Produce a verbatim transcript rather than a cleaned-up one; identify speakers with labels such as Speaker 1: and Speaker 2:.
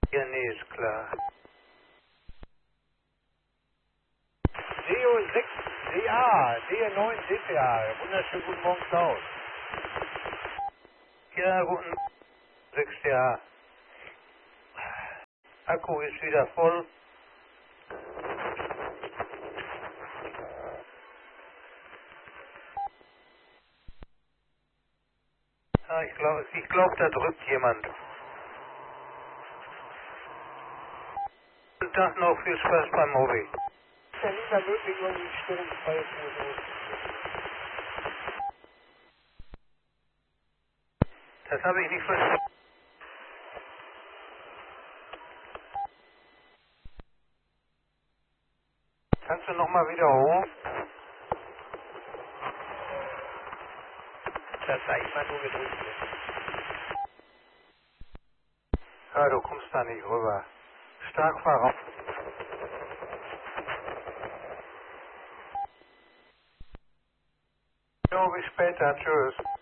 Speaker 1: Ja, nee, ist klar. D O sechs D A, D neun C P A. Wunderschönen guten Morgen, Klaus. Ja, guten sechs D A. Akku ist wieder voll. Ja, ich glaube, ich glaub, da drückt jemand. Guten Tag noch, viel Spaß beim Hobby. Ist ja nicht mehr möglich, irgendwie störungsfreies Modus. Das habe ich nicht verstanden. Kannst du nochmal wiederholen? Das zeigt mal nur gedrückt wird. Ja, du kommst da nicht rüber. Starkfahrer. Jo, bis später. Tschüss.